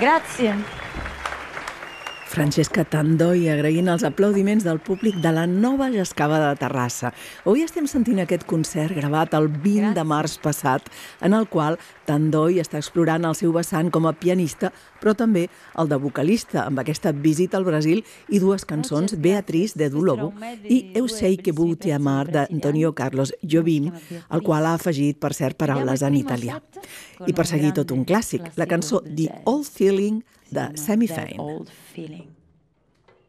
Grazie. Francesca Tandoi agraint els aplaudiments del públic de la Nova Jascava de Terrassa. Avui estem sentint aquest concert gravat el 20 de març passat, en el qual Tandoi està explorant el seu vessant com a pianista, però també el de vocalista, amb aquesta visita al Brasil i dues cançons, Beatriz de Du Lobo i Eu sei que vou te amar d'Antonio Carlos Jobim, al qual ha afegit, per cert, paraules en italià. I per seguir tot un clàssic, la cançó The Old Feeling de Sammy Fain.